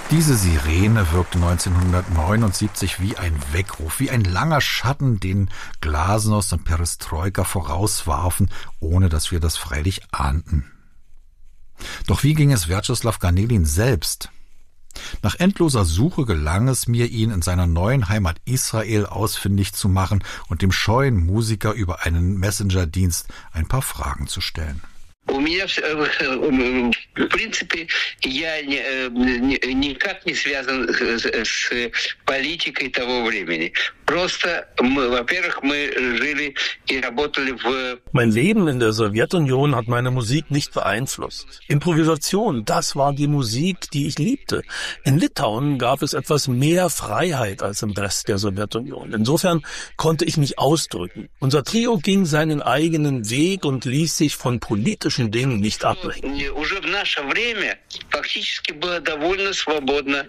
Diese Sirene wirkte 1979 wie ein Weckruf, wie ein langer Schatten, den Glasnost und Perestroika vorauswarfen, ohne dass wir das freilich ahnten. Doch wie ging es Vjacheslav Ganelin selbst? Nach endloser Suche gelang es mir, ihn in seiner neuen Heimat Israel ausfindig zu machen und dem scheuen Musiker über einen Messenger-Dienst ein paar Fragen zu stellen. У меня, в принципе, я никак не связан с политикой того времени. Просто, во-первых, мы жили и работали в... Mein Leben in der Sowjetunion hat meine Musik nicht beeinflusst. Improvisation, das war die Musik, die ich liebte. In Litauen gab es etwas mehr Freiheit als im Rest der Sowjetunion. Insofern konnte ich mich ausdrücken. Unser Trio ging seinen eigenen Weg und ließ sich von politischen Dingen nicht abbringen. Уже в наше время фактически было довольно свободно,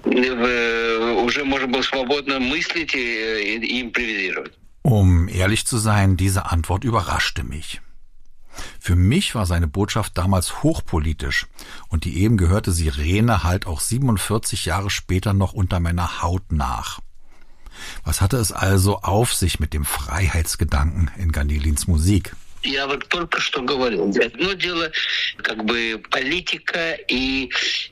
уже можно было свободно мыслить и импровизировать. Um ehrlich zu sein, diese Antwort überraschte mich. Für mich war seine Botschaft damals hochpolitisch und die eben gehörte Sirene halt auch 47 Jahre später noch unter meiner Haut nach. Was hatte es also auf sich mit dem Freiheitsgedanken in Ganelins Musik? Я вот только что говорил. Одно дело, как бы, политика и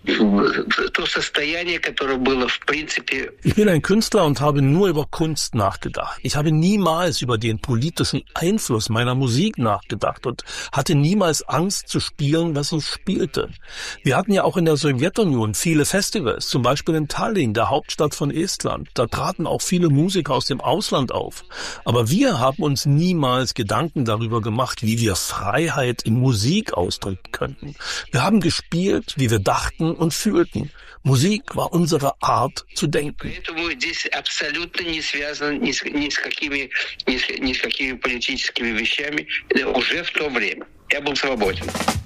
то состояние, которое было, в принципе... Ich bin ein Künstler und habe nur über Kunst nachgedacht. Ich habe niemals über den politischen Einfluss meiner Musik nachgedacht und hatte niemals Angst zu spielen, was ich spielte. Wir hatten ja auch in der Sowjetunion viele Festivals, zum Beispiel in Tallinn, der Hauptstadt von Estland. Da traten auch viele Musiker aus dem Ausland auf. Aber wir haben uns niemals Gedanken darüber gemacht, wie wir Freiheit in Musik ausdrücken könnten. Wir haben gespielt, wie wir dachten und fühlten. Musik war unsere Art zu denken. Поэтому здесь абсолютно не связано ни с какими политическими вещами уже в то время. Я был свободен.